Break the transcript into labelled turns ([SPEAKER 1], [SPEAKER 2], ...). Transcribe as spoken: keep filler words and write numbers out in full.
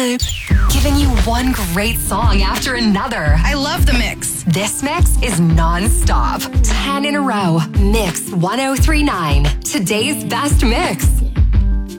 [SPEAKER 1] Giving you one great song after another.
[SPEAKER 2] I love the mix.
[SPEAKER 1] This mix is non-stop. ten in a row. Mix one oh three point nine. Today's best mix.